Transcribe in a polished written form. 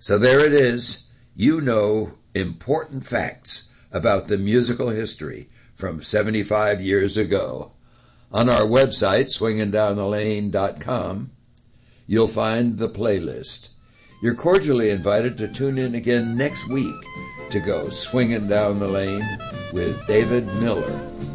So there it is. You know important facts about the musical history from 75 years ago. On our website, swingindownthelane.com, you'll find the playlist. You're cordially invited to tune in again next week to go swinging down the lane with David Miller.